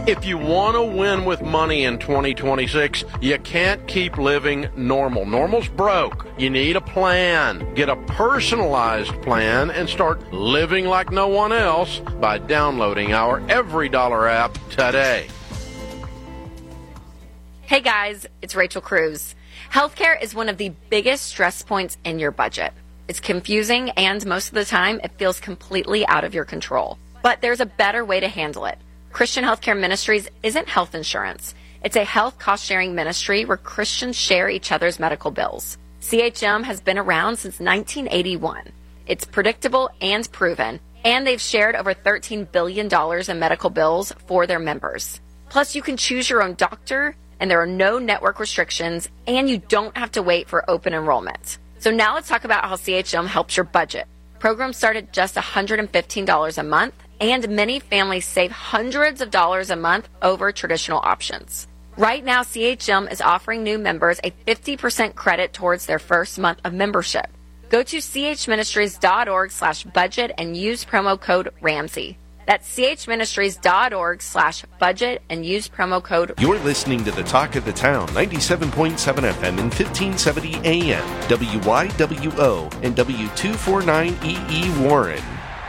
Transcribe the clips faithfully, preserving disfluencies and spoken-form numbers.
If you want to win with money in twenty twenty-six, you can't keep living normal. Normal's broke. You need a plan. Get a personalized plan and start living like no one else by downloading our Every Dollar app today. Hey guys, it's Rachel Cruz. Healthcare is one of the biggest stress points in your budget. It's confusing and most of the time it feels completely out of your control. But there's a better way to handle it. Christian Healthcare Ministries isn't health insurance. It's a health cost-sharing ministry where Christians share each other's medical bills. C H M has been around since nineteen eighty-one. It's predictable and proven, and they've shared over thirteen billion dollars in medical bills for their members. Plus, you can choose your own doctor, and there are no network restrictions, and you don't have to wait for open enrollment. So now let's talk about how C H M helps your budget. Programs start at just one hundred fifteen dollars a month, and many families save hundreds of dollars a month over traditional options. Right now, C H M is offering new members a fifty percent credit towards their first month of membership. Go to chministries.org slash budget and use promo code Ramsey. That's chministries.org slash budget and use promo code. You're listening to the Talk of the Town, ninety-seven point seven F M and fifteen seventy A M, W Y W O and W two forty-nine E E Warren.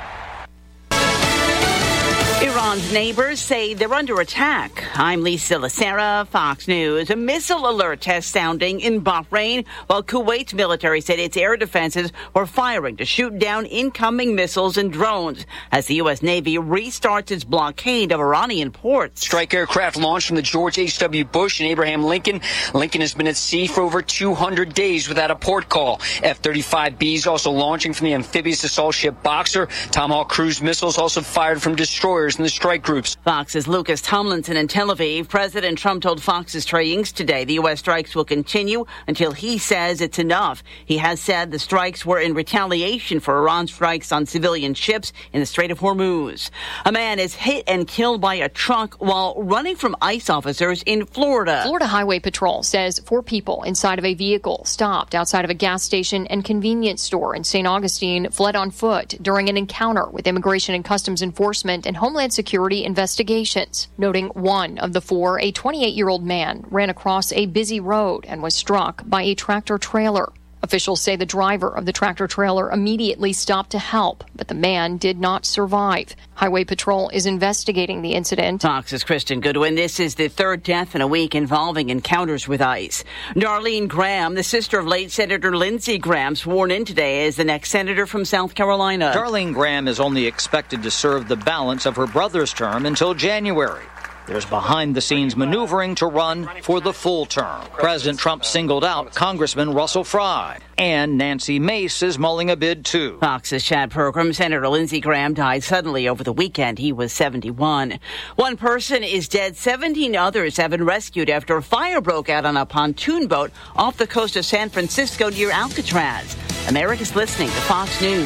Iran's neighbors say they're under attack. I'm Lisa Lacera, Fox News. A missile alert test sounding in Bahrain, while Kuwait's military said its air defenses were firing to shoot down incoming missiles and drones as the U S. Navy restarts its blockade of Iranian ports. Strike aircraft launched from the George H W. Bush and Abraham Lincoln. Lincoln has been at sea for over two hundred days without a port call. F thirty-five Bs also launching from the amphibious assault ship Boxer. Tomahawk cruise missiles also fired from destroyers in the strike groups. Fox's Lucas Tomlinson in Tel Aviv. President Trump told Fox's Treyings today the U S strikes will continue until he says it's enough. He has said the strikes were in retaliation for Iran strikes on civilian ships in the Strait of Hormuz. A man is hit and killed by a truck while running from ICE officers in Florida. Florida Highway Patrol says four people inside of a vehicle stopped outside of a gas station and convenience store in Saint Augustine fled on foot during an encounter with Immigration and Customs Enforcement and Homeland Security investigations, noting one of the four, a twenty-eight-year-old man, ran across a busy road and was struck by a tractor trailer. Officials say the driver of the tractor trailer immediately stopped to help, but the man did not survive. Highway Patrol is investigating the incident. Fox's Kristen Goodwin. This is the third death in a week involving encounters with ICE. Darlene Graham, the sister of late Senator Lindsey Graham, sworn in today as the next senator from South Carolina. Darlene Graham is only expected to serve the balance of her brother's term until January. There's behind-the-scenes maneuvering to run for the full term. President Trump singled out Congressman Russell Fry, and Nancy Mace is mulling a bid, too. Fox's Chat program, Senator Lindsey Graham died suddenly over the weekend. He was seventy-one. One person is dead. seventeen others have been rescued after a fire broke out on a pontoon boat off the coast of San Francisco near Alcatraz. America's listening to Fox News.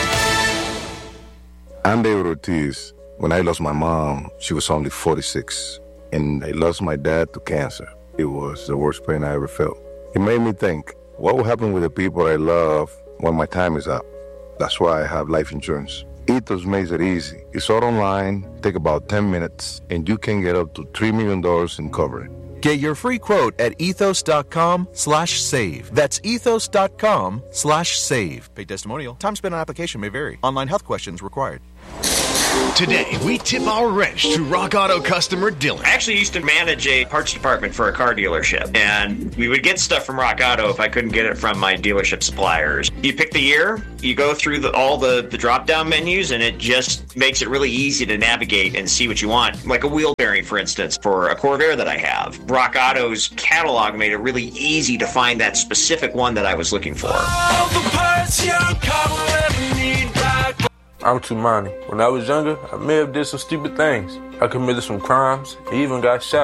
I'm David Ortiz. When I lost my mom, she was only forty-six, and I lost my dad to cancer. It was the worst pain I ever felt. It made me think, what will happen with the people I love when my time is up? That's why I have life insurance. Ethos makes it easy. It's all online, take about ten minutes, and you can get up to three million dollars in coverage. Get your free quote at ethos.com slash save. That's ethos.com slash save. Paid testimonial. Time spent on application may vary. Online health questions required. Today, we tip our wrench to Rock Auto customer Dylan. I actually used to manage a parts department for a car dealership, and we would get stuff from Rock Auto if I couldn't get it from my dealership suppliers. You pick the year, you go through the, all the, the drop-down menus, and it just makes it really easy to navigate and see what you want. Like a wheel bearing, for instance, for a Corvair that I have. Rock Auto's catalog made it really easy to find that specific one that I was looking for. All the parts your car will ever need. I'm Tumani. When I was younger, I may have did some stupid things. I committed some crimes, and even got shot.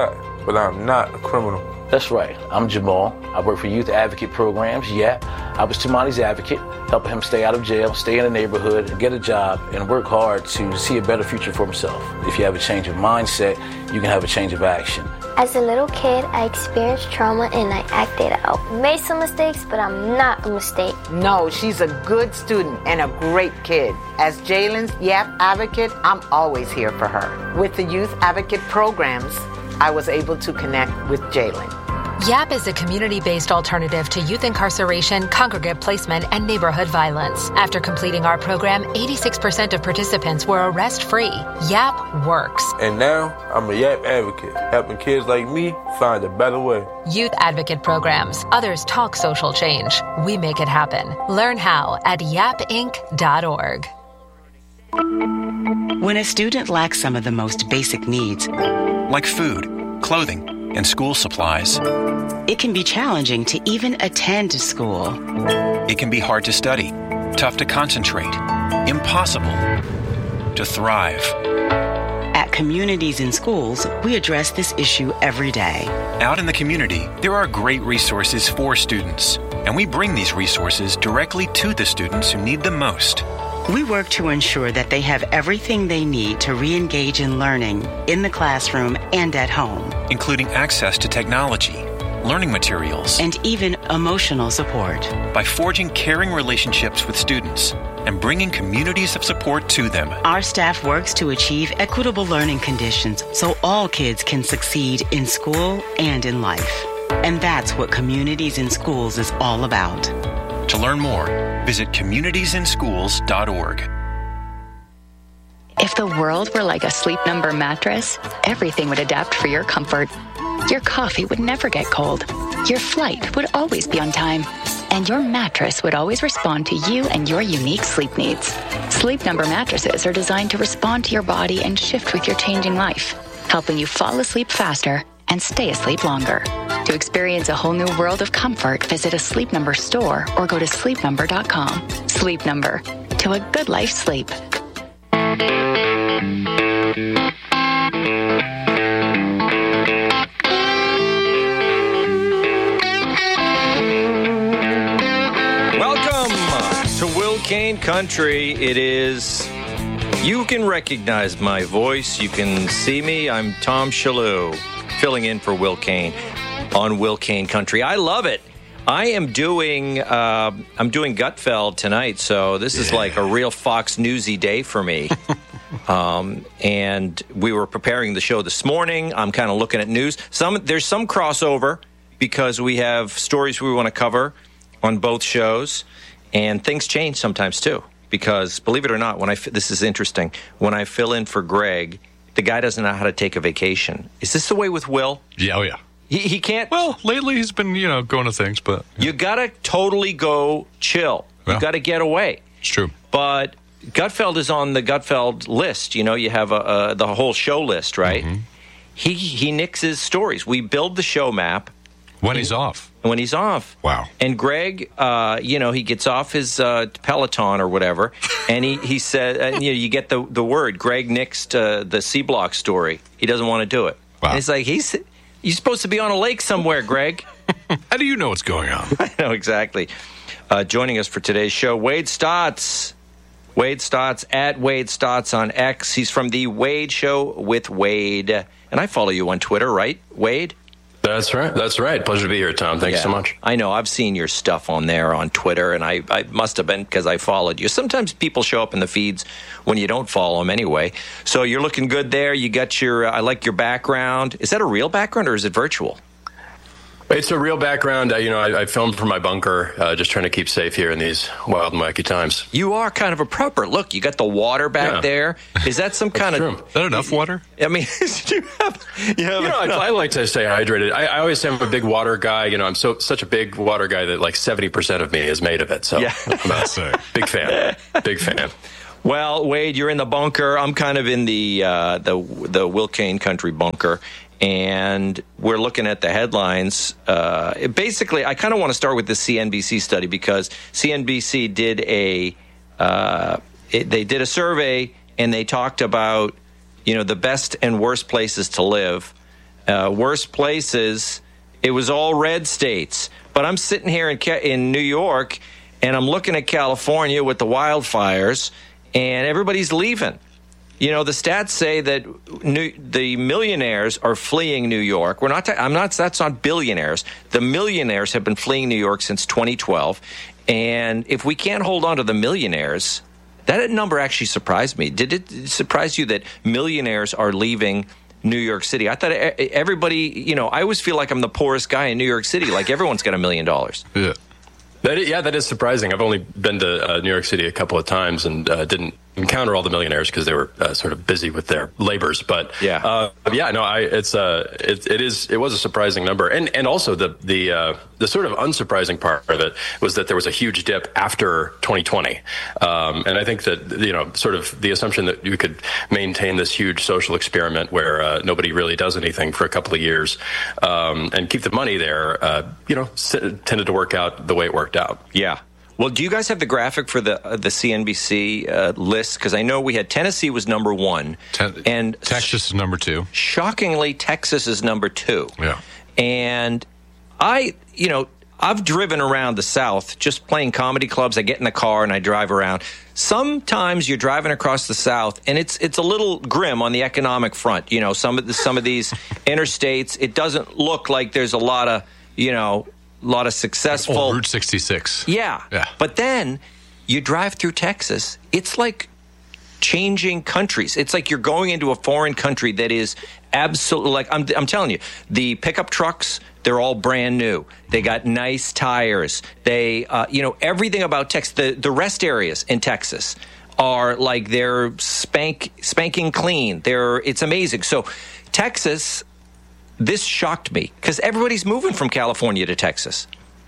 but I'm not a criminal. That's right. I'm Jamal. I work for Youth Advocate Programs, Y A P. I was Tamani's advocate, helping him stay out of jail, stay in the neighborhood, get a job, and work hard to see a better future for himself. If you have a change of mindset, you can have a change of action. As a little kid, I experienced trauma and I acted out. Made some mistakes, but I'm not a mistake. No, she's a good student and a great kid. As Jalen's Y A P advocate, I'm always here for her. With the Youth Advocate Programs, I was able to connect with Jalen. Y A P is a community-based alternative to youth incarceration, congregate placement, and neighborhood violence. After completing our program, eighty-six percent of participants were arrest-free. Y A P works. And now, I'm a Y A P advocate, helping kids like me find a better way. Youth Advocate Programs. Others talk social change. We make it happen. Learn how at yap inc dot org. When a student lacks some of the most basic needs, like food, clothing, and school supplies, it can be challenging to even attend school. It can be hard to study, tough to concentrate, impossible to thrive. At Communities in Schools, we address this issue every day. Out in the community, there are great resources for students, and we bring these resources directly to the students who need them most. We work to ensure that they have everything they need to re-engage in learning in the classroom and at home, including access to technology, learning materials, and even emotional support. By forging caring relationships with students and bringing communities of support to them, our staff works to achieve equitable learning conditions so all kids can succeed in school and in life. And that's what Communities in Schools is all about. To learn more, visit communities in schools dot org. If the world were like a Sleep Number mattress, everything would adapt for your comfort. Your coffee would never get cold. Your flight would always be on time. And your mattress would always respond to you and your unique sleep needs. Sleep Number mattresses are designed to respond to your body and shift with your changing life, helping you fall asleep faster and stay asleep longer. To experience a whole new world of comfort, visit a Sleep Number store or go to sleep number dot com. Sleep Number. To a good life sleep. Welcome to Will Kane Country. It is... You can recognize my voice. You can see me. I'm Tom Shalhoub, filling in for Will Kane on Will Kane Country. I love it. I am doing uh, I'm doing Gutfeld tonight, so this is yeah. like a real Fox Newsy day for me. um, and we were preparing the show this morning. I'm kind of looking at news. Some there's some crossover because we have stories we want to cover on both shows, and things change sometimes too. Because believe it or not, when I this is interesting. When I fill in for Greg, the guy doesn't know how to take a vacation. Is this the way with Will? Yeah, oh yeah. He, he can't. Well, lately he's been, you know, going to things, but yeah. You got to totally go chill. Yeah. You got to get away. It's true. But Gutfeld is on the Gutfeld list. You know, you have a, a, the whole show list, right? Mm-hmm. He he nixes stories. We build the show map when and, he's off. When he's off. Wow. And Greg, uh, you know, he gets off his uh, Peloton or whatever, and he he said, uh, you know, you get the the word. Greg nixed uh, the C Block story. He doesn't want to do it. Wow. And it's like he's. You're supposed to be on a lake somewhere, Greg. How do you know what's going on? I know, exactly. Uh, joining us for today's show, Wade Stotts. Wade Stotts, at Wade Stotts on X. He's from The Wade Show with Wade. And I follow you on Twitter, right, Wade? That's right. That's right. Pleasure to be here, Tom. Thanks yeah. so much. I know. I've seen your stuff on there on Twitter, and I, I must have been because I followed you. Sometimes people show up in the feeds when you don't follow them anyway. So you're looking good there. You got your, uh, I like your background. Is that a real background or is it virtual? It's a real background. Uh, you know, I, I filmed from my bunker, uh, just trying to keep safe here in these wild and wacky times. You are kind of a prepper. Look, you got the water back yeah. there. Is that some kind true. of... Is that enough water? I mean, you have... You, have you know, I, I like to stay hydrated. I, I always say I'm a big water guy. You know, I'm so such a big water guy that like seventy percent of me is made of it. So yeah. I'm a big fan. Big fan. Well, Wade, you're in the bunker. I'm kind of in the uh, the the Will Kane Country bunker. And we're looking at the headlines. Uh, basically, I kind of want to start with the C N B C study because C N B C did a uh, it, they did a survey and they talked about, you know, the best and worst places to live Uh, worst places, it was all red states. But I'm sitting here in, in New York, and I'm looking at California with the wildfires, and everybody's leaving. You know, the stats say that new, the millionaires are fleeing New York. We're not. Ta- I'm not. That's not billionaires. The millionaires have been fleeing New York since twenty twelve. And if we can't hold on to the millionaires, that number actually surprised me. Did it surprise you that millionaires are leaving New York City? I thought everybody. You know, I always feel like I'm the poorest guy in New York City. Like everyone's got a million dollars. Yeah. That is, yeah, that is surprising. I've only been to uh, New York City a couple of times and uh, didn't encounter all the millionaires because they were uh, sort of busy with their labors. But yeah, uh, yeah, no, I, it's uh, it, it is it was a surprising number, and and also the the uh, the sort of unsurprising part of it was that there was a huge dip after twenty twenty, um, and I think that you know sort of the assumption that you could maintain this huge social experiment where uh, nobody really does anything for a couple of years um, and keep the money there, uh, you know, tended to work out the way it worked out. Yeah. Well, do you guys have the graphic for the uh, the C N B C uh, list? Because I know we had Tennessee was number one, Ten- and Texas is number two. Shockingly, Texas is number two. Yeah. And I, you know, I've driven around the South just playing comedy clubs. I get in the car and I drive around. Sometimes you're driving across the South, and it's it's a little grim on the economic front. You know, some of the, some of these interstates, it doesn't look like there's a lot of, you know, a lot of successful... Oh, Route sixty-six. Yeah. yeah. But then you drive through Texas, it's like changing countries. It's like you're going into a foreign country that is absolutely... Like, I'm, I'm telling you, the pickup trucks, they're all brand new. They got nice tires. They, uh, you know, everything about Texas, the, the rest areas in Texas are like they're spank spanking clean. They're It's amazing. So Texas... This shocked me because everybody's moving from California to Texas.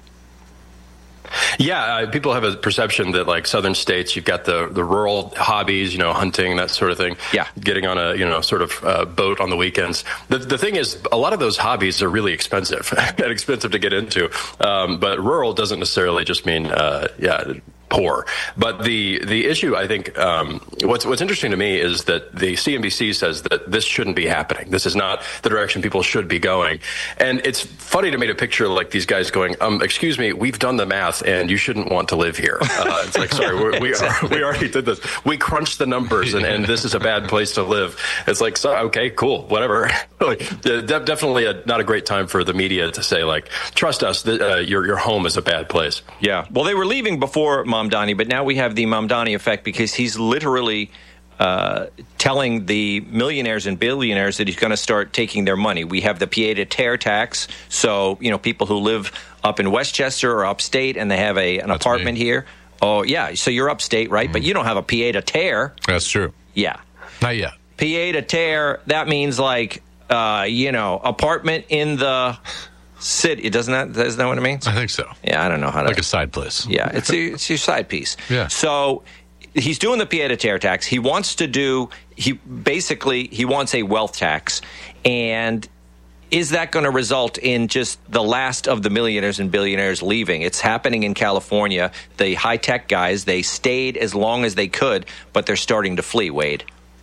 Yeah, uh, people have a perception that like southern states, you've got the, the rural hobbies, you know, hunting, that sort of thing. Yeah. Getting on a, you know, sort of uh, boat on the weekends. The, the thing is, a lot of those hobbies are really expensive and expensive to get into. Um, but rural doesn't necessarily just mean, uh, yeah, poor. But the the issue, I think, um, what's what's interesting to me is that the C N B C says that this shouldn't be happening. This is not the direction people should be going. And it's funny to me to picture like these guys going, um, excuse me, we've done the math and you shouldn't want to live here. Uh, it's like, sorry, we're, we are, we already did this. We crunched the numbers and, and this is a bad place to live. It's like, so, okay, cool, whatever. like, de- definitely a, not a great time for the media to say like, trust us, th- uh, your your home is a bad place. Yeah. Well, they were leaving before Mamdani, but now we have the Mamdani effect because he's literally uh, telling the millionaires and billionaires that he's going to start taking their money. We have the pied-à-terre tax. So, you know, people who live up in Westchester or upstate and they have a an That's apartment me. here. Oh, yeah. So you're upstate, right? Mm. But you don't have a pied-à-terre. That's true. Yeah. Not yet. Pied-à-terre, that means like, uh, you know, apartment in the... City, doesn't that, isn't that what it means? I think so. Yeah, I don't know how to... Like a side place. Yeah, it's, a, it's your side piece. Yeah. So he's doing the pied-à-terre tax. He wants to do... He basically, he wants a wealth tax. And is that going to result in just the last of the millionaires and billionaires leaving? It's happening in California. The high-tech guys, they stayed as long as they could, but they're starting to flee, Wade.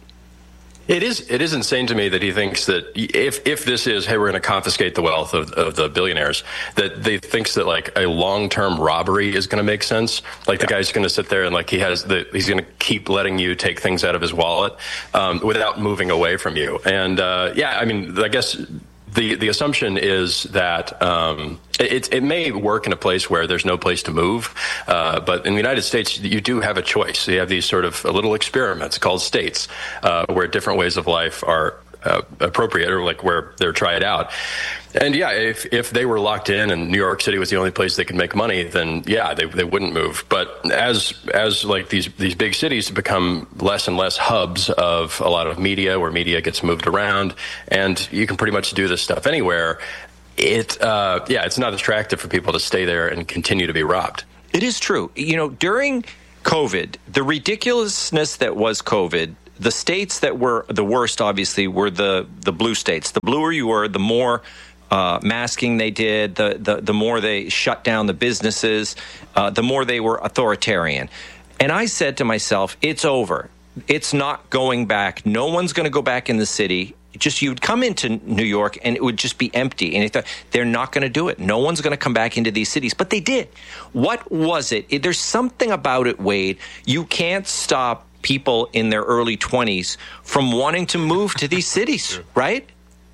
It is it is insane to me that he thinks that if if this is, hey, we're going to confiscate the wealth of, of the billionaires, that they thinks that like a long-term robbery is going to make sense. Like the guy's going to sit there and like he has the he's going to keep letting you take things out of his wallet um, without moving away from you. And uh, yeah, I mean, I guess the the assumption is that um, it it may work in a place where there's no place to move, uh, but in the United States you do have a choice. You have these sort of little experiments called states, uh, where different ways of life are uh, appropriate, or like where they're tried out. And yeah, if if they were locked in and New York City was the only place they could make money, then yeah, they they wouldn't move. But as as like these these big cities become less and less hubs of a lot of media, where media gets moved around, and you can pretty much do this stuff anywhere. It uh, yeah, it's not attractive for people to stay there and continue to be robbed. It is true. You know, during COVID, the ridiculousness that was COVID, the states that were the worst, obviously, were the the blue states. The bluer you were, the more Uh, masking they did, the, the the more they shut down the businesses, uh, the more they were authoritarian. And I said to myself, it's over. it's not going back. No one's going to go back in the city. Just you'd come into New York and it would just be empty. And thought, they're not going to do it. No one's going to come back into these cities. But they did. What was it? it? There's something about it, Wade. You can't stop people in their early twenties from wanting to move to these cities, right?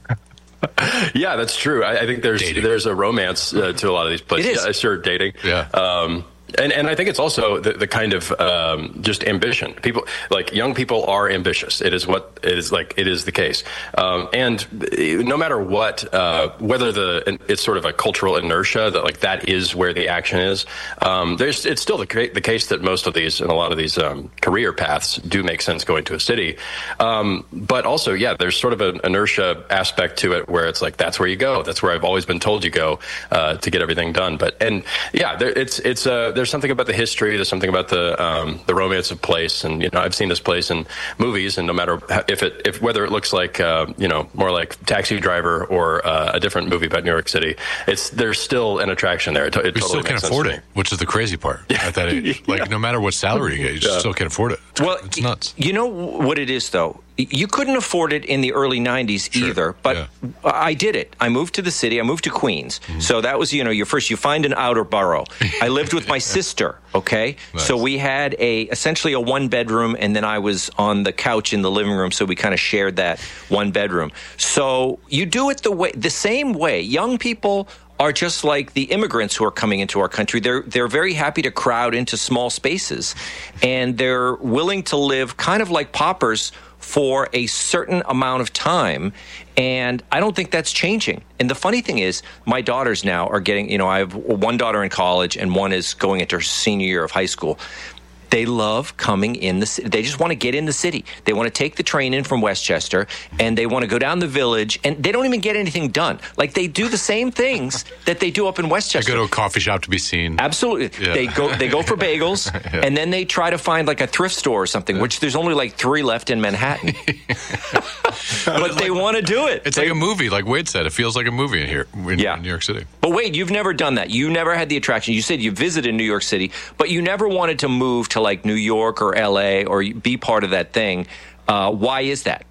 Yeah, that's true. I, I think there's dating. there's a romance uh, to a lot of these places. It is. Yeah, sure, dating. Yeah. Um, And and I think it's also the, the kind of um, just ambition. People like young people are ambitious. It is what it is like. It is the case. Um, and no matter what, uh, whether the it's sort of a cultural inertia that like that is where the action is. Um, there's it's still the the case that most of these and a lot of these um, career paths do make sense going to a city. Um, but also, yeah, there's sort of an inertia aspect to it where it's like that's where you go. That's where I've always been told you go uh, to get everything done. But and yeah, there, it's it's a uh, there's something about the history. There's something about the um, the romance of place, and you know I've seen this place in movies, and no matter if it if whether it looks like uh, you know more like Taxi Driver or uh, a different movie about New York City, it's there's still an attraction there. It, it you totally still can't afford it, which is the crazy part at that age. Like no matter what salary you get, you just Yeah. still can't afford it. It's, Well, it's nuts. You know what it is, though? You couldn't afford it in the early nineties Sure. either, but Yeah. I did it. I moved to the city. I moved to Queens. Mm-hmm. So that was, you know, your first, you find an outer borough. I lived with my sister, okay? Nice. So we had a essentially a one bedroom, and then I was on the couch in the living room, so we kind of shared that one bedroom. So you do it the way, the same way. Young people are just like the immigrants who are coming into our country. They're they're very happy to crowd into small spaces, and they're willing to live kind of like paupers for a certain amount of time. And I don't think that's changing. And the funny thing is, my daughters now are getting, you know, I have one daughter in college and one is going into her senior year of high school. They love coming in the city. They just want to get in the city. They want to take the train in from Westchester, and they want to go down the village, and they don't even get anything done. Like, they do the same things that they do up in I Westchester. go to a coffee shop to be seen. Absolutely. Yeah. They go they go for bagels, Yeah. and then they try to find like a thrift store or something, which there's only like three left in Manhattan. But they want to do it. It's They- like a movie, like Wade said. It feels like a movie in here, in, Yeah. in New York City. But Wade, you've never done that. You never had the attraction. You said you visited New York City, but you never wanted to move to like New York or L A or be part of that thing. Uh, why is that?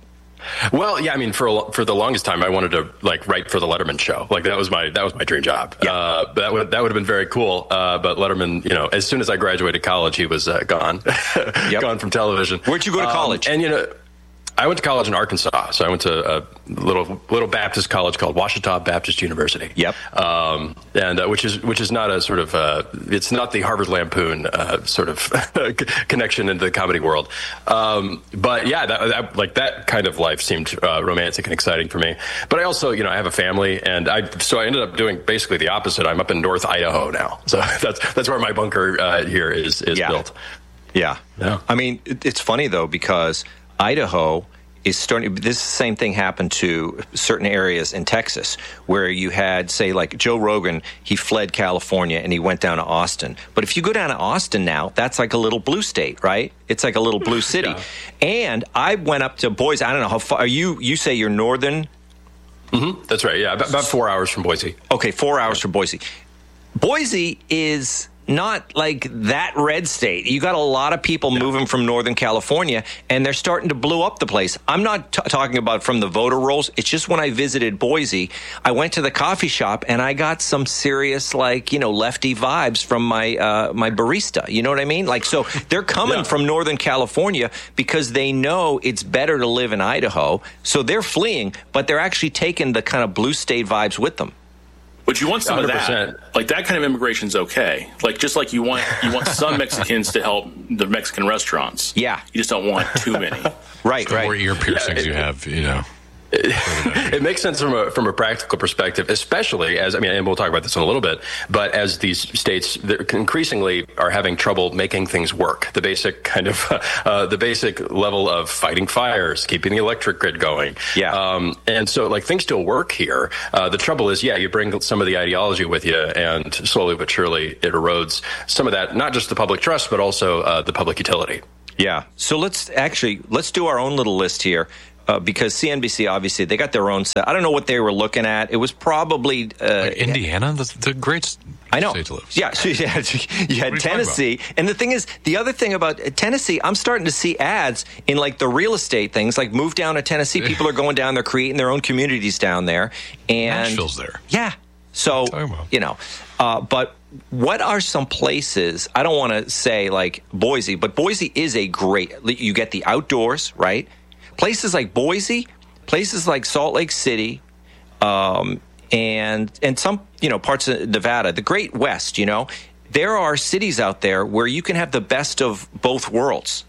Well, yeah, I mean, for a, for the longest time, I wanted to like write for the Letterman show. Like that was my that was my dream job. Yeah. Uh, that would that would have been very cool. Uh, but Letterman, you know, as soon as I graduated college, he was uh, gone, Yep. gone from television. Where'd you go to Um, college? and you know, I went to college in Arkansas. So I went to a little little Baptist college called Ouachita Baptist University. Yep. Um, and uh, which is which is not a sort of uh, it's not the Harvard Lampoon uh, sort of connection into the comedy world. Um, but yeah, that, that like that kind of life seemed uh, romantic and exciting for me. But I also, you know, I have a family, and I so I ended up doing basically the opposite. I'm up in North Idaho now, so that's that's where my bunker uh, here is is Yeah. built. Yeah. Yeah. I mean, it- it's funny, though, because Idaho is starting. This same thing happened to certain areas in Texas where you had, say, like Joe Rogan, he fled California and he went down to Austin. But if you go down to Austin now, that's like a little blue state, right? It's like a little blue city. Yeah. And I went up to Boise. I don't know how far. Are you, you say you're northern? Mm-hmm. That's right. Yeah, about, about four hours from Boise. Okay, four hours from Boise. Boise is not like that red state. You got a lot of people yeah. moving from Northern California, and they're starting to blow up the place. I'm not t- talking about from the voter rolls. It's just when I visited Boise, I went to the coffee shop, and I got some serious, like, you know, lefty vibes from my uh, my barista. You know what I mean? Like, so they're coming yeah. from Northern California because they know it's better to live in Idaho. So they're fleeing, but they're actually taking the kind of blue state vibes with them. But you want some one hundred percent. of that, like that kind of immigration is okay. Like just like you want, you want some Mexicans to help the Mexican restaurants. Yeah, you just don't want too many. Right, the right. more ear piercings yeah, it, you have, you know. It, it makes sense from a from a practical perspective, especially as I mean, and we'll talk about this in a little bit. But as these states increasingly are having trouble making things work, the basic kind of uh, the basic level of fighting fires, keeping the electric grid going, yeah. Um, and so like things still work here. Uh, the trouble is, yeah, you bring some of the ideology with you, and slowly but surely it erodes some of that, not just the public trust, but also uh, the public utility. Yeah. So let's actually let's do our own little list here. Uh, because C N B C, obviously, they got their own set. I don't know what they were looking at. It was probably... Uh, like Indiana? That's a great I know. State to live. Yeah, so you had, you had Tennessee. And the thing is, the other thing about Tennessee, I'm starting to see ads in like the real estate things, like move down to Tennessee. People are going down there, creating their own communities down there. And Nashville's there. Yeah. So, you know, uh, but what are some places, I don't want to say like Boise, but Boise is a great, you get the outdoors, right? Places like Boise, places like Salt Lake City, um, and and some, you know, parts of Nevada, the Great West, you know, there are cities out there where you can have the best of both worlds.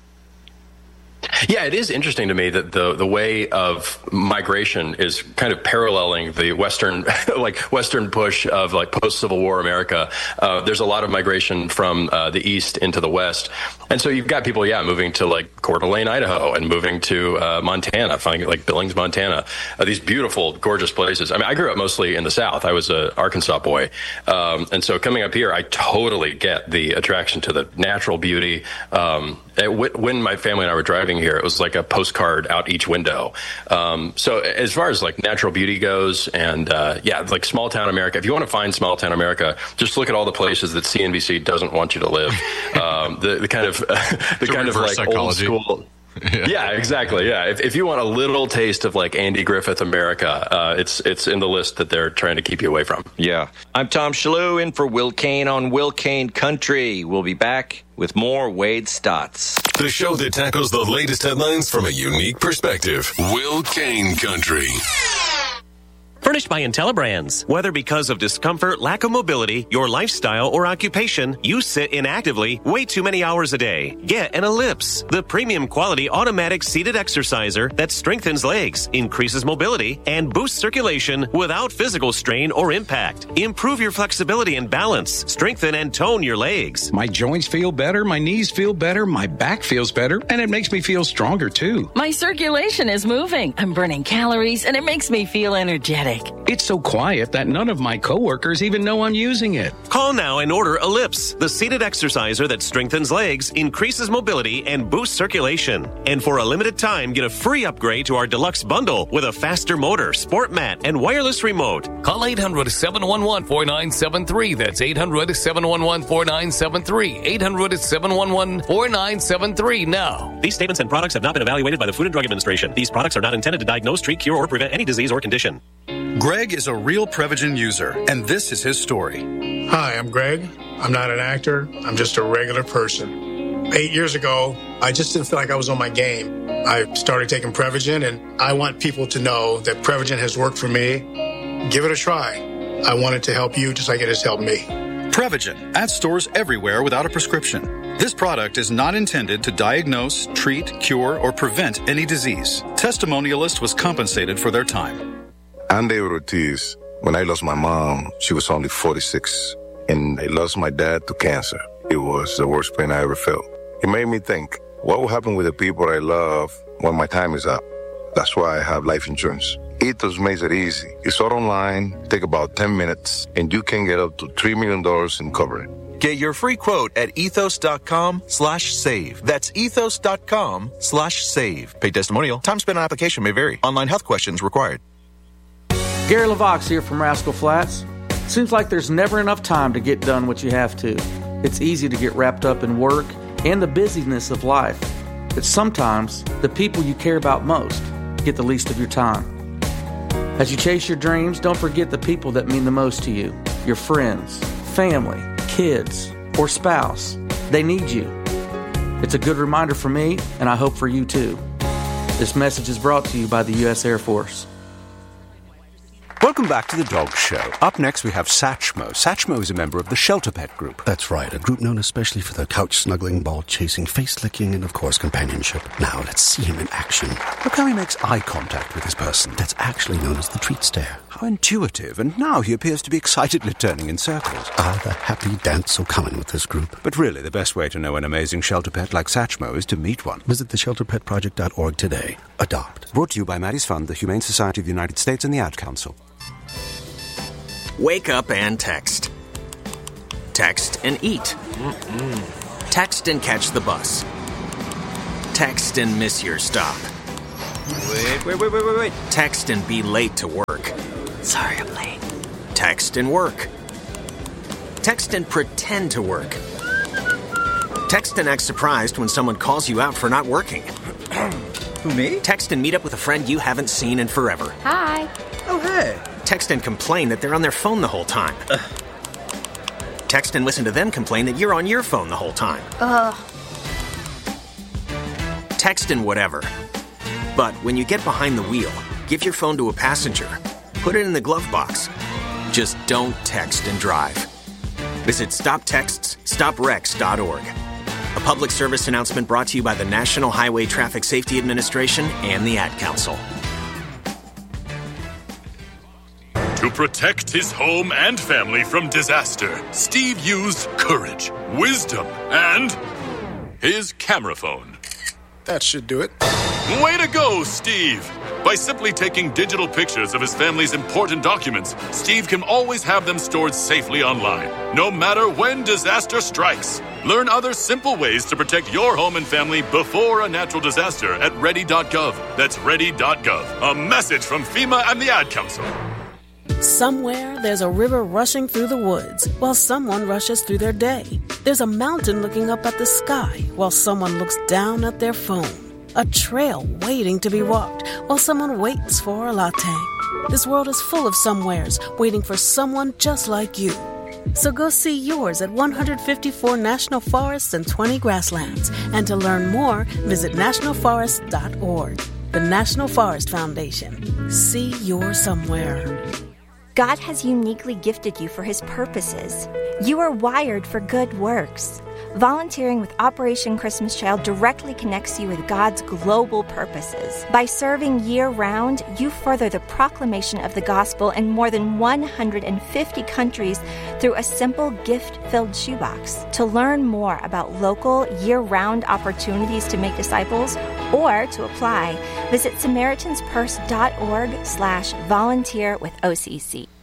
Yeah, it is interesting to me that the the way of migration is kind of paralleling the Western, like Western push of like post-Civil War America. Uh, there's a lot of migration from uh, the East into the West. And so you've got people, yeah, moving to like Coeur d'Alene, Idaho, and moving to uh, Montana, finding like Billings, Montana, uh, these beautiful, gorgeous places. I mean, I grew up mostly in the South. I was an Arkansas boy. Um, and so coming up here, I totally get the attraction to the natural beauty. Um, when my family and I were driving here, it was like a postcard out each window. Um, so as far as like natural beauty goes, and uh, yeah, like small town America, if you want to find small town America, just look at all the places that C N B C doesn't want you to live. Um, the, the kind of, the kind of like psychology. old school. Yeah. yeah, exactly. Yeah. If, if you want a little taste of like Andy Griffith America, uh, it's it's in the list that they're trying to keep you away from. Yeah. I'm Tom Shalhoub in for Will Kane on Will Kane Country. We'll be back with more Wade Stotts. The show that tackles the latest headlines from a unique perspective. Will Kane Country. Furnished by IntelliBrands. Whether because of discomfort, lack of mobility, your lifestyle, or occupation, you sit inactively way too many hours a day. Get an Ellipse, the premium quality automatic seated exerciser that strengthens legs, increases mobility, and boosts circulation without physical strain or impact. Improve your flexibility and balance. Strengthen and tone your legs. My joints feel better, my knees feel better, my back feels better, and it makes me feel stronger too. My circulation is moving. I'm burning calories, and it makes me feel energetic. It's so quiet that none of my coworkers even know I'm using it. Call now and order Ellipse, the seated exerciser that strengthens legs, increases mobility, and boosts circulation. And for a limited time, get a free upgrade to our deluxe bundle with a faster motor, sport mat, and wireless remote. Call eight hundred, seven one one, four nine seven three. That's eight hundred, seven one one, four nine seven three. eight hundred, seven one one, four nine seven three now. These statements and products have not been evaluated by the Food and Drug Administration. These products are not intended to diagnose, treat, cure, or prevent any disease or condition. Greg is a real Prevagen user, and this is his story. Hi, I'm Greg. I'm not an actor. I'm just a regular person. Eight years ago, I just didn't feel like I was on my game. I started taking Prevagen, and I want people to know that Prevagen has worked for me. Give it a try. I want it to help you just like it has helped me. Prevagen, at stores everywhere without a prescription. This product is not intended to diagnose, treat, cure, or prevent any disease. Testimonialist was compensated for their time. I'm David Ortiz. When I lost my mom, she was only forty-six, and I lost my dad to cancer. It was the worst pain I ever felt. It made me think, what will happen with the people I love when my time is up? That's why I have life insurance. Ethos makes it easy. It's all online, take about ten minutes, and you can get up to three million dollars in coverage. Get your free quote at ethos.com slash save. That's ethos.com slash save. Paid testimonial. Time spent on application may vary. Online health questions required. Gary LaVox here from Rascal Flats. Seems like there's never enough time to get done what you have to. It's easy to get wrapped up in work and the busyness of life. But sometimes the people you care about most get the least of your time. As you chase your dreams, don't forget the people that mean the most to you. Your friends, family, kids, or spouse. They need you. It's a good reminder for me, and I hope for you too. This message is brought to you by the U S Air Force. Welcome back to The Dog Show. Up next, we have Satchmo. Satchmo is a member of the Shelter Pet Group. That's right, a group known especially for their couch-snuggling, ball-chasing, face-licking, and, of course, companionship. Now, let's see him in action. Look how he makes eye contact with his person. That's actually known as the treat stare. How intuitive, and now he appears to be excitedly turning in circles. Ah, the happy dance will come in with this group. But really, the best way to know an amazing shelter pet like Satchmo is to meet one. Visit the shelter pet project dot org today. Adopt. Brought to you by Maddie's Fund, the Humane Society of the United States, and the Ad Council. Wake up and text. Text and eat. Mm-mm. Text and catch the bus. Text and miss your stop. Wait, wait, wait, wait, wait, wait. Text and be late to work. Sorry, I'm late. Text and work. Text and pretend to work. Text and act surprised when someone calls you out for not working. Who, me? Text and meet up with a friend you haven't seen in forever. Hi. Oh, hey. Text and complain that they're on their phone the whole time. Ugh. Text and listen to them complain that you're on your phone the whole time. Ugh. Text and whatever. But when you get behind the wheel, give your phone to a passenger. Put it in the glove box. Just don't text and drive. Visit stop texts stop wrecks dot org. A public service announcement brought to you by the National Highway Traffic Safety Administration and the Ad Council. To protect his home and family from disaster, Steve used courage, wisdom, and his camera phone. That should do it. Way to go, Steve! By simply taking digital pictures of his family's important documents, Steve can always have them stored safely online, no matter when disaster strikes. Learn other simple ways to protect your home and family before a natural disaster at ready dot gov. That's ready dot gov. A message from FEMA and the Ad Council. Somewhere, there's a river rushing through the woods while someone rushes through their day. There's a mountain looking up at the sky while someone looks down at their phone. A trail waiting to be walked while someone waits for a latte. This world is full of somewheres waiting for someone just like you. So go see yours at one hundred fifty-four national forests and twenty grasslands. And to learn more, visit national forest dot org. The National Forest Foundation. See your somewhere. God has uniquely gifted you for His purposes. You are wired for good works. Volunteering with Operation Christmas Child directly connects you with God's global purposes. By serving year-round, you further the proclamation of the gospel in more than one hundred fifty countries through a simple gift-filled shoebox. To learn more about local, year-round opportunities to make disciples or to apply, visit Samaritanspurse dot org slash volunteer with O C C.